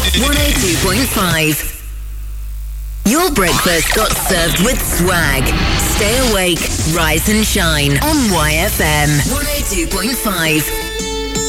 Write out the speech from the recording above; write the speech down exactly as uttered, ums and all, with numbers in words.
one oh two point five. Your breakfast got served with swag. Stay awake, rise and shine on Y F M one oh two point five.